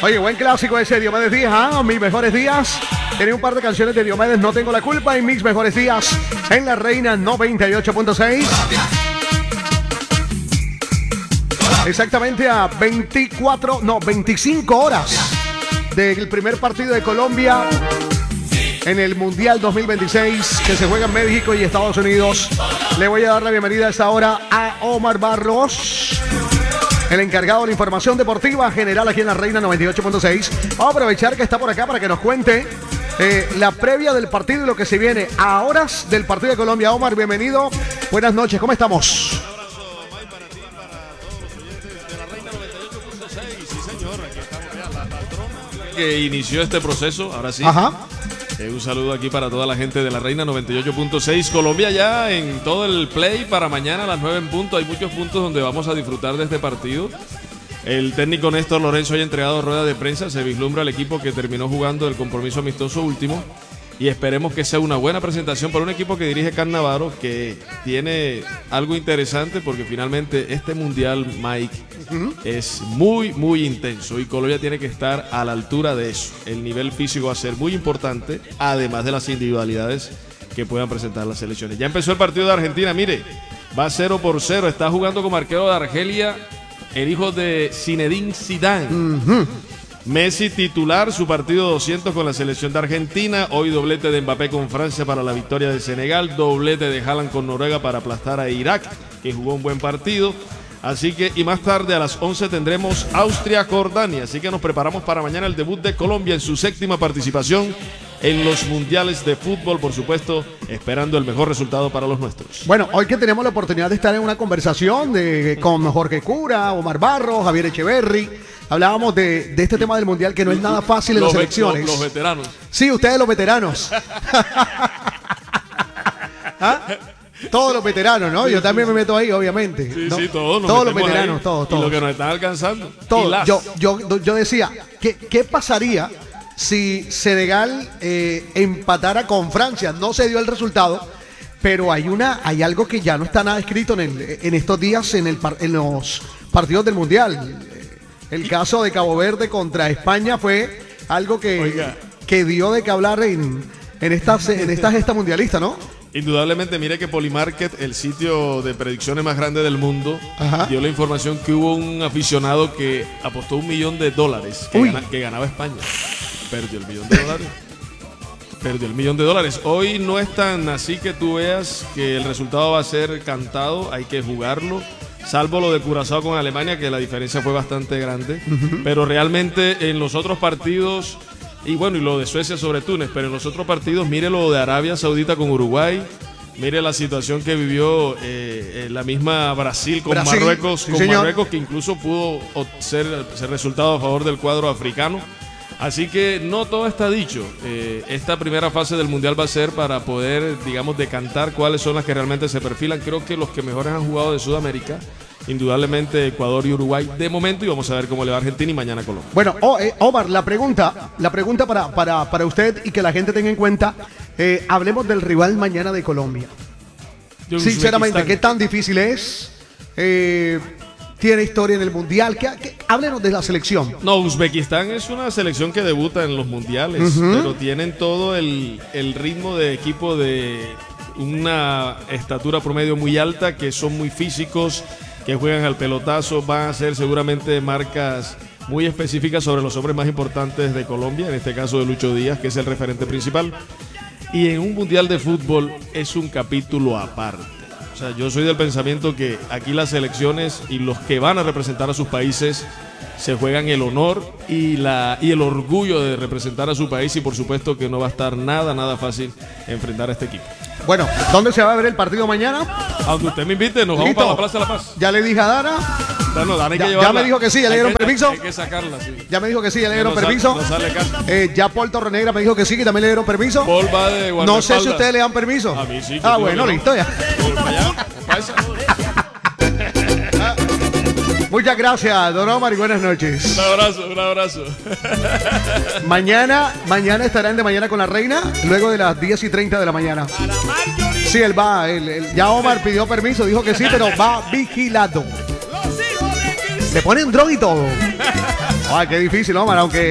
Oye, buen clásico ese Diomedes Díaz, ¿ah? Mis mejores días. Tiene un par de canciones de Diomedes, No Tengo la Culpa, y Mis Mejores Días en La Reina 98.6. Exactamente a 25 horas del primer partido de Colombia en el Mundial 2026 que se juega en México y Estados Unidos. Le voy a dar la bienvenida a esta hora a Omar Barros, el encargado de la información deportiva general aquí en La Reina 98.6. Vamos a aprovechar que está por acá para que nos cuente la previa del partido y lo que se viene a horas del partido de Colombia. Omar, bienvenido. Buenas noches, ¿cómo estamos? Un abrazo, May, para ti y para todos los oyentes de La Reina 98.6. Sí, señor, aquí estamos ya, la patrona que inició este proceso, ahora sí. Ajá. Un saludo aquí para toda la gente de La Reina 98.6. Colombia ya en todo el play para mañana a las 9 en punto. Hay muchos puntos donde vamos a disfrutar de este partido. El técnico Néstor Lorenzo haya entregado rueda de prensa. Se vislumbra el equipo que terminó jugando el compromiso amistoso último. Y esperemos que sea una buena presentación para un equipo que dirige Cannavaro, que tiene algo interesante porque finalmente este mundial, Mike, es muy, muy intenso y Colombia tiene que estar a la altura de eso. El nivel físico va a ser muy importante, además de las individualidades que puedan presentar las selecciones. Ya empezó el partido de Argentina, mire, va 0-0, está jugando como arquero de Argelia el hijo de Zinedine Zidane. Messi titular, su partido 200 con la selección de Argentina. Hoy doblete de Mbappé con Francia para la victoria de Senegal. Doblete de Haaland con Noruega para aplastar a Irak, que jugó un buen partido. Así que, y más tarde a las 11 tendremos Austria-Jordania. Así que nos preparamos para mañana el debut de Colombia en su 7ª participación en los mundiales de fútbol, por supuesto, esperando el mejor resultado para los nuestros. Bueno, hoy que tenemos la oportunidad de estar en una conversación con Jorge Cura, Omar Barros, Javier Echeverry, hablábamos de este tema del mundial que no es nada fácil en las elecciones. Los veteranos. Sí, ustedes los veteranos. ¿Ah? Todos los veteranos, ¿no? Sí, yo también me meto ahí, obviamente. Sí, ¿no? sí, todos los veteranos, ahí. todos. Y lo que nos están alcanzando. Todos. Yo decía, ¿qué pasaría si Senegal empatara con Francia? No se dio el resultado, pero hay algo que ya no está nada escrito en estos días en los partidos del Mundial. El caso de Cabo Verde contra España fue algo que dio de qué hablar en esta gesta mundialista, ¿no? Indudablemente, mire que Polymarket, el sitio de predicciones más grande del mundo, Ajá, dio la información que hubo un aficionado que apostó $1 millón que ganaba España. Perdió el $1 millón. Perdió el $1 millón. Hoy no es tan así que tú veas que el resultado va a ser cantado, hay que jugarlo. Salvo lo de Curazao con Alemania, que la diferencia fue bastante grande. Pero realmente en los otros partidos, y bueno, y lo de Suecia sobre Túnez, pero en los otros partidos, mire lo de Arabia Saudita con Uruguay, mire la situación que vivió la misma Brasil con Marruecos, sí, Marruecos, que incluso pudo ser resultado a favor del cuadro africano. Así que no todo está dicho. Esta primera fase del Mundial va a ser para poder, digamos, decantar cuáles son las que realmente se perfilan. Creo que los que mejores han jugado de Sudamérica, indudablemente Ecuador y Uruguay de momento, y vamos a ver cómo le va a Argentina y mañana Colombia. Bueno, Omar, la pregunta para usted y que la gente tenga en cuenta, hablemos del rival mañana de Colombia. Sinceramente, ¿qué tan difícil es? Tiene historia en el Mundial. Háblenos de la selección. No, Uzbekistán es una selección que debuta en los mundiales, pero tienen todo el ritmo de equipo de una estatura promedio muy alta, que son muy físicos, que juegan al pelotazo. Van a ser seguramente marcas muy específicas sobre los hombres más importantes de Colombia, en este caso de Lucho Díaz, que es el referente principal. Y en un mundial de fútbol es un capítulo aparte. O sea, yo soy del pensamiento que aquí las selecciones y los que van a representar a sus países se juegan el honor y el orgullo de representar a su país, y por supuesto que no va a estar nada fácil enfrentar a este equipo. Bueno, ¿dónde se va a ver el partido mañana? A donde usted me invite, nos vamos para la Plaza de la Paz. Ya le dije a Dana. No, Dana hay que ya llevarla. me dijo que sí, ya le dieron permiso. Hay que sacarla, sí. Ya me dijo que sí, ya le dieron permiso. No sale carta. Ya Paul Torrenegra me dijo que sí, que también le dieron permiso. Paul va de guardaespaldas. No sé si ustedes le dan permiso. A mí sí. Bueno, listo ya. Para allá, para esa. Muchas gracias, don Omar, y buenas noches. Un abrazo. Mañana estarán de mañana con la reina, luego de las 10:30 de la mañana. Sí, él va. Ya Omar pidió permiso, dijo que sí, pero va vigilado. Le ponen dron y todo. Qué difícil, Omar, aunque